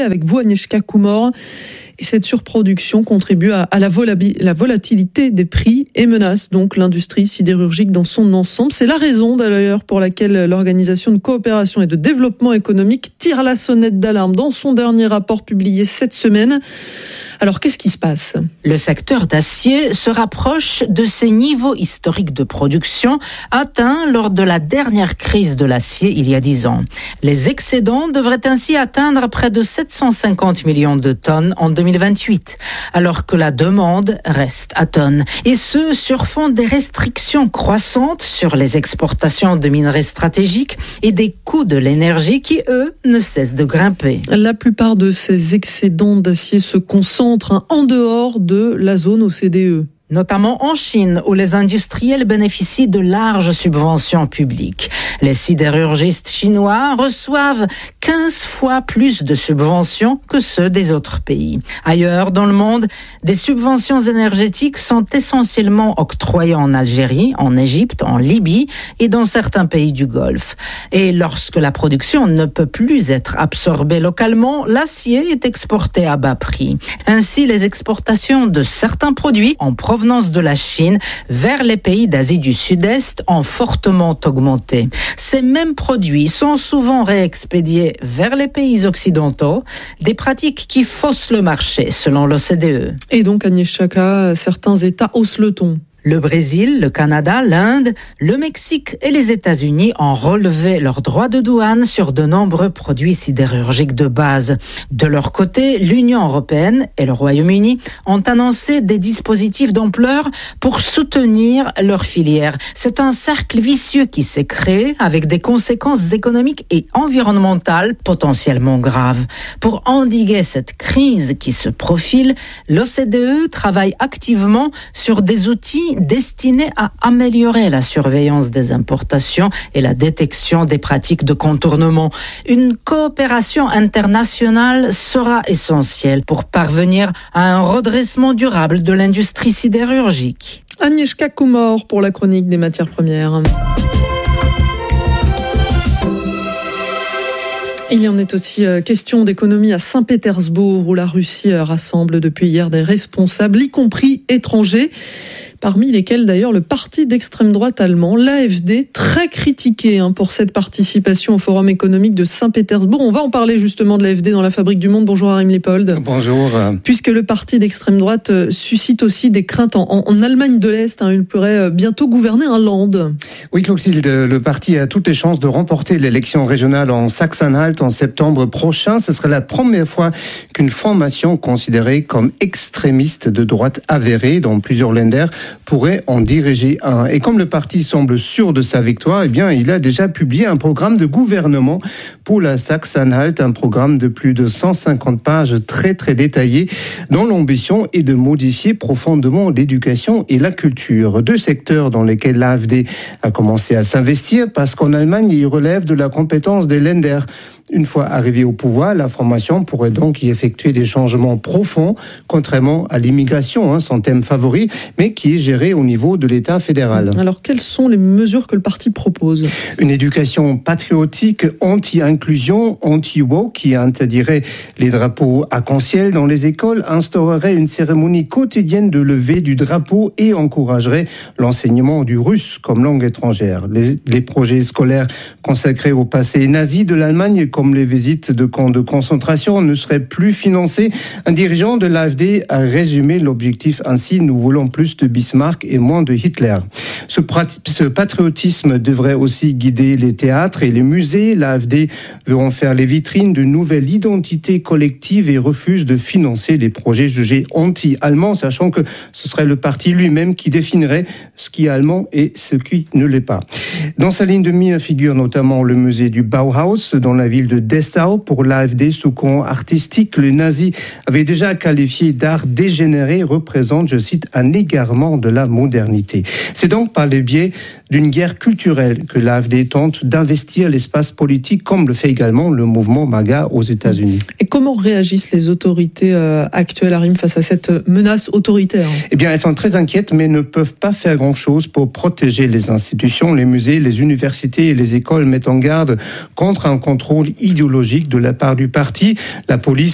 avec vous, Agnieszka Kumor. Et cette surproduction contribue à la volatilité des prix et menace donc l'industrie sidérurgique dans son ensemble. C'est la raison d'ailleurs pour laquelle l'Organisation de coopération et de développement économique tire la sonnette d'alarme dans son dernier rapport publié cette semaine. Alors qu'est-ce qui se passe ? Le secteur d'acier se rapproche de ses niveaux historiques de production atteints lors de la dernière crise de l'acier il y a 10 ans. Les excédents devraient ainsi atteindre près de 750 millions de tonnes en 2028, alors que la demande reste atone. Et ce, sur fond des restrictions croissantes sur les exportations de minerais stratégiques et des coûts de l'énergie qui, eux, ne cessent de grimper. La plupart de ces excédents d'acier se concentrent en dehors de la zone OCDE. Notamment en Chine, où les industriels bénéficient de larges subventions publiques. Les sidérurgistes chinois reçoivent 15 fois plus de subventions que ceux des autres pays. Ailleurs dans le monde, des subventions énergétiques sont essentiellement octroyées en Algérie, en Égypte, en Libye et dans certains pays du Golfe. Et lorsque la production ne peut plus être absorbée localement, l'acier est exporté à bas prix. Ainsi, les exportations de certains produits en provenance de la Chine vers les pays d'Asie du Sud-Est ont fortement augmenté. Ces mêmes produits sont souvent réexpédiés vers les pays occidentaux, des pratiques qui faussent le marché selon l'OCDE. Et donc, Agnieszka, certains États haussent le ton. Le Brésil, le Canada, l'Inde, le Mexique et les États-Unis ont relevé leurs droits de douane sur de nombreux produits sidérurgiques de base. De leur côté, l'Union européenne et le Royaume-Uni ont annoncé des dispositifs d'ampleur pour soutenir leur filière. C'est un cercle vicieux qui s'est créé avec des conséquences économiques et environnementales potentiellement graves. Pour endiguer cette crise qui se profile, l'OCDE travaille activement sur des outils destinés à améliorer la surveillance des importations et la détection des pratiques de contournement. Une coopération internationale sera essentielle pour parvenir à un redressement durable de l'industrie sidérurgique. Agnieszka Kumor pour la chronique des matières premières. Il y en est aussi question d'économie à Saint-Pétersbourg, où la Russie rassemble depuis hier des responsables, y compris étrangers, parmi lesquels d'ailleurs le parti d'extrême droite allemand, l'AfD, très critiqué pour cette participation au Forum économique de Saint-Pétersbourg. On va en parler justement de l'AfD dans la Fabrique du Monde. Bonjour Harim Leopold. Bonjour. Puisque le parti d'extrême droite suscite aussi des craintes en Allemagne de l'Est. Il pourrait bientôt gouverner un land. Oui, Clotilde, le parti a toutes les chances de remporter l'élection régionale en Sachsen-Anhalt en septembre prochain. Ce serait la première fois qu'une formation considérée comme extrémiste de droite avérée dans plusieurs Länder pourrait en diriger un. Et comme le parti semble sûr de sa victoire, il a déjà publié un programme de gouvernement pour la Sachsen-Anhalt, un programme de plus de 150 pages très très détaillé, dont l'ambition est de modifier profondément l'éducation et la culture. 2 secteurs dans lesquels l'AfD a commencé à s'investir parce qu'en Allemagne, il relève de la compétence des Länder. Une fois arrivé au pouvoir, la formation pourrait donc y effectuer des changements profonds, contrairement à l'immigration, son thème favori, mais qui est géré au niveau de l'État fédéral. Alors, quelles sont les mesures que le parti propose ? Une éducation patriotique, anti-inclusion, anti-woke, qui interdirait les drapeaux arc-en-ciel dans les écoles, instaurerait une cérémonie quotidienne de levée du drapeau et encouragerait l'enseignement du russe comme langue étrangère. Les projets scolaires consacrés au passé nazi de l'Allemagne, comme les visites de camps de concentration, ne seraient plus financés. Un dirigeant de l'AfD a résumé l'objectif ainsi: nous voulons plus de Bismarck et moins de Hitler. Ce patriotisme devrait aussi guider les théâtres et les musées. L'AfD veut en faire les vitrines d'une nouvelle identité collective et refuse de financer les projets jugés anti-allemands, sachant que ce serait le parti lui-même qui définirait ce qui est allemand et ce qui ne l'est pas. Dans sa ligne de mire figure notamment le musée du Bauhaus dans la ville de Dessau. Pour l'AfD, sous camp artistique, les nazis avaient déjà qualifié d'art dégénéré, représente, je cite, un égarement de la modernité. C'est donc par le biais d'une guerre culturelle que l'AfD tente d'investir l'espace politique, comme le fait également le mouvement MAGA aux États-Unis. Et comment réagissent les autorités actuelles, Harim, face à cette menace autoritaire ? Elles sont très inquiètes, mais ne peuvent pas faire grand-chose pour protéger les institutions. Les musées, les universités et les écoles mettent en garde contre un contrôle idéologique de la part du parti. La police